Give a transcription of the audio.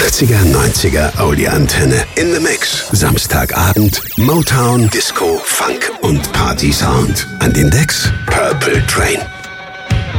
80er, 90er Audi-Antenne. In the Mix. Samstagabend. Motown, Disco, Funk und Party-Sound. An den Decks Purple Train.